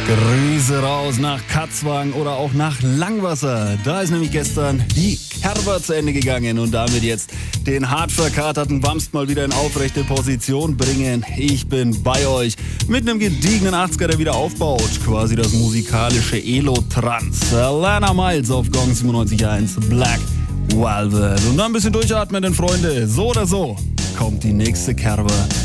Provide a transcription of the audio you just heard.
Grüße raus nach Katzwang oder auch nach Langwasser. Da ist nämlich gestern die Kerber zu Ende gegangen und damit jetzt den hart verkaterten Bamst mal wieder in aufrechte Position bringen. Ich bin bei euch mit einem gediegenen 80er, der wieder aufbaut. Quasi das musikalische Elo-Trans. Lana Miles auf Gong 97.1 Black Velvet. Und dann ein bisschen durchatmen, denn Freunde, so oder so kommt die nächste Kerber